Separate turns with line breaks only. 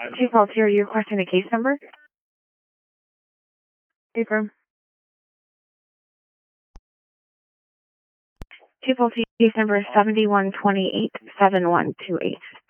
212, are you requesting a case number? Affirm. 212, case number is 71287128.